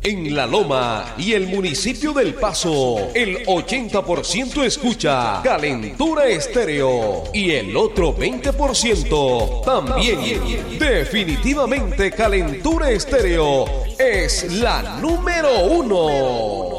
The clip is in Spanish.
En La Loma y el municipio del Paso, el 80% escucha Calentura Estéreo y el otro 20% también. Definitivamente Calentura Estéreo es la número 1.